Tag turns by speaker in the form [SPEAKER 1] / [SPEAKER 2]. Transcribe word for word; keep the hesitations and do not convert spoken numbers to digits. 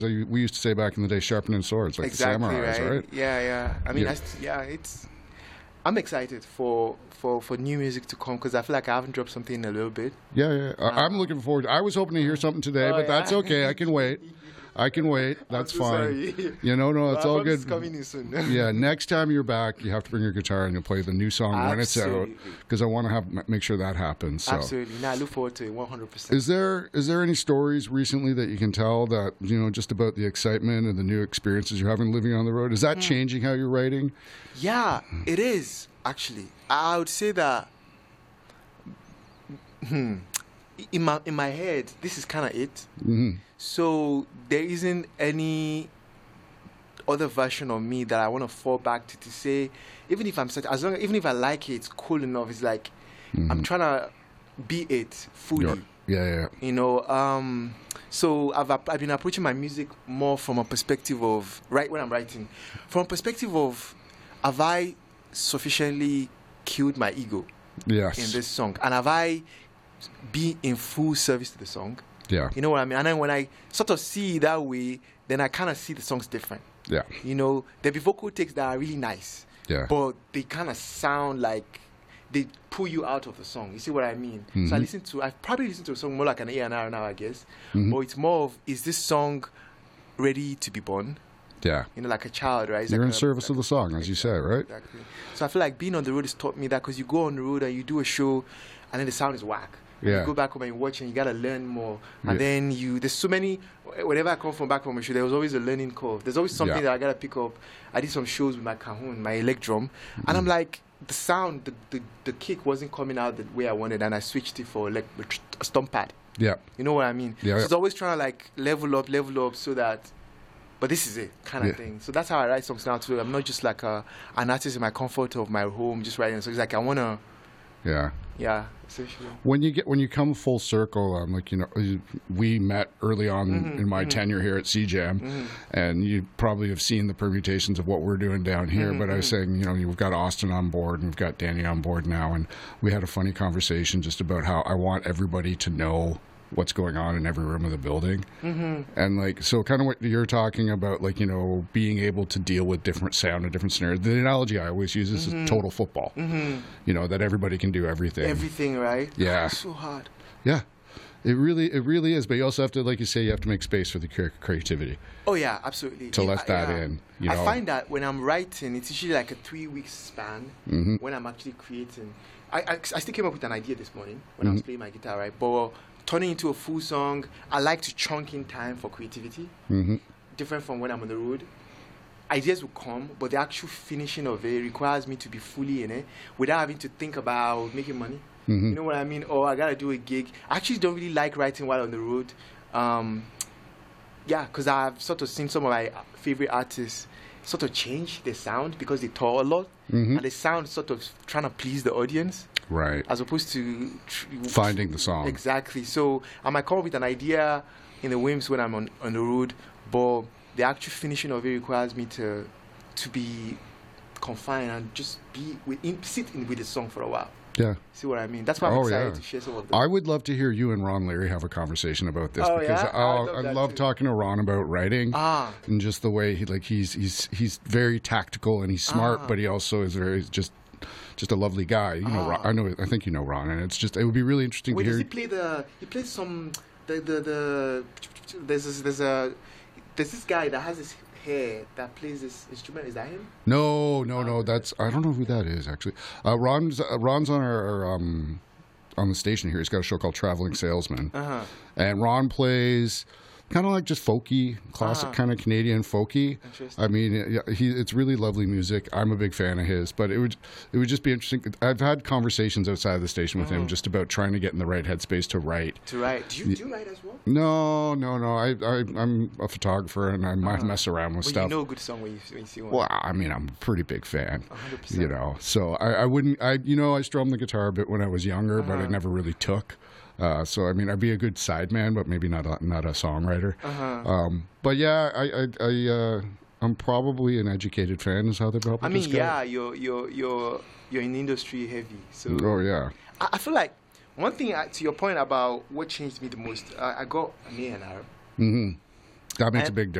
[SPEAKER 1] we used to say back in the day, sharpening swords, like
[SPEAKER 2] exactly,
[SPEAKER 1] the samurais, right?
[SPEAKER 2] right? Yeah, yeah. I mean,
[SPEAKER 1] Yeah.
[SPEAKER 2] I st- yeah, it's. I'm excited for, for, for new music to come because I feel like I haven't dropped something in a little bit.
[SPEAKER 1] Yeah, yeah. I- I'm looking forward. I was hoping to hear something today,
[SPEAKER 2] Oh,
[SPEAKER 1] but
[SPEAKER 2] yeah.
[SPEAKER 1] that's okay. I can wait. I can wait. That's
[SPEAKER 2] so
[SPEAKER 1] fine.
[SPEAKER 2] sorry.
[SPEAKER 1] You know, no, it's
[SPEAKER 2] Well, I
[SPEAKER 1] all
[SPEAKER 2] promise it's
[SPEAKER 1] good.
[SPEAKER 2] coming in soon.
[SPEAKER 1] Yeah, next time you're back, you have to bring your guitar and you'll play the new song when it's out,
[SPEAKER 2] Absolutely.
[SPEAKER 1] because I want to have make sure that happens. So.
[SPEAKER 2] Absolutely. No, I look forward to it one hundred percent.
[SPEAKER 1] Is there is there any stories recently that you can tell that, you know, just about the excitement and the new experiences you're having living on the road? Is that
[SPEAKER 2] Mm.
[SPEAKER 1] changing how you're writing?
[SPEAKER 2] Yeah, it is, actually. I would say that hmm, in my in my head, this is kind of it.
[SPEAKER 1] Mm-hmm.
[SPEAKER 2] So there isn't any other version of me that I want to fall back to to say, even if I'm such, as long even if I like it, it's cool enough. It's like
[SPEAKER 1] Mm-hmm.
[SPEAKER 2] I'm trying to be it fully.
[SPEAKER 1] Yeah, yeah, yeah.
[SPEAKER 2] You know, um, so I've ap- I've been approaching my music more from a perspective of right when I'm writing, from a perspective of have I sufficiently killed my ego
[SPEAKER 1] Yes.
[SPEAKER 2] in this song, and have I been in full service to the song?
[SPEAKER 1] Yeah,
[SPEAKER 2] You know what I mean? And then when I sort of see it that way, then I kind of see the songs different.
[SPEAKER 1] yeah,
[SPEAKER 2] You know, there'll be vocal takes that are really nice,
[SPEAKER 1] yeah.
[SPEAKER 2] but they kind of sound like they pull you out of the song. You see what I mean? So I
[SPEAKER 1] Mhm.
[SPEAKER 2] listen to, I probably listen to a song more like an A and R now, I guess.
[SPEAKER 1] Mhm.
[SPEAKER 2] But it's more of, is this song ready to be born?
[SPEAKER 1] Yeah.
[SPEAKER 2] You know, like a child, right? It's
[SPEAKER 1] You're
[SPEAKER 2] like
[SPEAKER 1] in
[SPEAKER 2] a-
[SPEAKER 1] service of the song, as you say, right?
[SPEAKER 2] Exactly. So I feel like being on the road has taught me that, because you go on the road and you do a show, and then the sound is whack. And
[SPEAKER 1] Yeah.
[SPEAKER 2] You go back home and you watch, and you gotta learn more. And
[SPEAKER 1] Yeah.
[SPEAKER 2] then you, there's so many. Whenever I come from back from a show, there was always a learning curve. There's always something
[SPEAKER 1] Yeah.
[SPEAKER 2] that I gotta pick up. I did some shows with my cajon, my elect drum, and
[SPEAKER 1] Mm-hmm.
[SPEAKER 2] I'm like, the sound, the, the the kick wasn't coming out the way I wanted, and I switched it for like a stomp pad.
[SPEAKER 1] Yeah.
[SPEAKER 2] You know what I mean?
[SPEAKER 1] Yeah,
[SPEAKER 2] So
[SPEAKER 1] yeah.
[SPEAKER 2] it's always trying to like level up, level up, so that. But this is it, kind of
[SPEAKER 1] Yeah.
[SPEAKER 2] thing. So that's how I write songs now too. I'm not just like a, an artist in my comfort of my home, just writing songs. Like I wanna,
[SPEAKER 1] Yeah.
[SPEAKER 2] yeah, essentially.
[SPEAKER 1] When you get when you come full circle, um, like you know, we met early on
[SPEAKER 2] Mm-hmm,
[SPEAKER 1] in my tenure here at C Jam, and you probably have seen the permutations of what we're doing down here.
[SPEAKER 2] Mm-hmm,
[SPEAKER 1] But I was saying, you know, we've got Austin on board, and we've got Danny on board now, and we had a funny conversation just about how I want everybody to know what's going on in every room of the building. Mm-hmm. And like, so kind of what you're talking about, like, you know, being able to deal with different sound and different snares. The analogy I always use is
[SPEAKER 2] Mm-hmm.
[SPEAKER 1] total football. You know, that everybody can do everything.
[SPEAKER 2] Everything, right?
[SPEAKER 1] Yeah.
[SPEAKER 2] It's so hard.
[SPEAKER 1] Yeah, it really, it really is. But you also have to, like you say, you have to make space for the cre- creativity.
[SPEAKER 2] Oh yeah, absolutely.
[SPEAKER 1] To
[SPEAKER 2] Yeah,
[SPEAKER 1] let that
[SPEAKER 2] yeah.
[SPEAKER 1] in, you
[SPEAKER 2] I
[SPEAKER 1] know.
[SPEAKER 2] find that when I'm writing, it's usually like a three-week span
[SPEAKER 1] Mm-hmm.
[SPEAKER 2] when I'm actually creating. I, I I still came up with an idea this morning when I
[SPEAKER 1] Mm-hmm.
[SPEAKER 2] was playing my guitar, right? But turning into a full song, I like to chunk in time for creativity.
[SPEAKER 1] Mm-hmm.
[SPEAKER 2] Different from when I'm on the road. Ideas will come, but the actual finishing of it requires me to be fully in it without having to think about making money.
[SPEAKER 1] Mm-hmm.
[SPEAKER 2] You know what I mean? Or I gotta do a gig. I actually don't really like writing while on the road. Um, yeah, because I've sort of seen some of my favorite artists sort of change their sound because they tour a lot,
[SPEAKER 1] Mm-hmm.
[SPEAKER 2] and they sound sort of trying to please the audience
[SPEAKER 1] Right.
[SPEAKER 2] as opposed to tr-
[SPEAKER 1] Finding the song.
[SPEAKER 2] Exactly. So I might come up with an idea in the whims when I'm on, on the road, but the actual finishing of it requires me to to be confined and just be within, sit in with the song for a while.
[SPEAKER 1] Yeah.
[SPEAKER 2] See what I mean? That's why I'm
[SPEAKER 1] Oh,
[SPEAKER 2] excited
[SPEAKER 1] yeah.
[SPEAKER 2] to share some of them.
[SPEAKER 1] I would love to hear you and Ron Leary have a conversation about this
[SPEAKER 2] Oh,
[SPEAKER 1] because
[SPEAKER 2] yeah?
[SPEAKER 1] oh,
[SPEAKER 2] I love
[SPEAKER 1] I
[SPEAKER 2] that
[SPEAKER 1] love
[SPEAKER 2] too.
[SPEAKER 1] talking to Ron about writing
[SPEAKER 2] Ah.
[SPEAKER 1] and just the way he like he's he's he's very tactical and he's smart,
[SPEAKER 2] Ah.
[SPEAKER 1] but he also is very just just a lovely guy. You know,
[SPEAKER 2] Ah.
[SPEAKER 1] Ron, I know, I think you know Ron, and it's just it would be really interesting
[SPEAKER 2] Wait,
[SPEAKER 1] to
[SPEAKER 2] does
[SPEAKER 1] hear.
[SPEAKER 2] he play the? He plays some the the the. There's this, there's a there's this guy that has his hair that plays this instrument. Is that him?
[SPEAKER 1] No, no, no. That's I don't know who that is actually. Uh, Ron's uh, Ron's on our, our um on the station here. He's got a show called Traveling Salesman,
[SPEAKER 2] Uh huh.
[SPEAKER 1] and Ron plays kind of like just folky, classic
[SPEAKER 2] Ah.
[SPEAKER 1] kind of Canadian folky.
[SPEAKER 2] Interesting.
[SPEAKER 1] I mean, yeah, he it's really lovely music. I'm a big fan of his, but it would it would just be interesting. I've had conversations outside of the station with him just about trying to get in the right headspace to write.
[SPEAKER 2] To write. Do you do you write as well?
[SPEAKER 1] No, no, no. I, I I'm a photographer and I might mess around with
[SPEAKER 2] Well,
[SPEAKER 1] stuff.
[SPEAKER 2] you know a good song when you, when you see one.
[SPEAKER 1] Well, I mean, I'm a pretty big fan.
[SPEAKER 2] one hundred percent.
[SPEAKER 1] You know, so I, I wouldn't. I you know, I strummed the guitar a bit when I was younger, but
[SPEAKER 2] Uh-huh.
[SPEAKER 1] it never really took. Uh, so I mean, I'd be a good sideman, but maybe not a, not a songwriter.
[SPEAKER 2] Uh-huh.
[SPEAKER 1] Um, but yeah, I I, I uh, I'm probably an educated fan. Is how they probably
[SPEAKER 2] I mean,
[SPEAKER 1] describe
[SPEAKER 2] yeah, you're you're you're you're in industry heavy. So
[SPEAKER 1] it. Oh yeah.
[SPEAKER 2] I, I feel like one thing uh, to your point about what changed me the most, I, I got an A and R.
[SPEAKER 1] Mm-hmm. That makes a
[SPEAKER 2] And-
[SPEAKER 1] big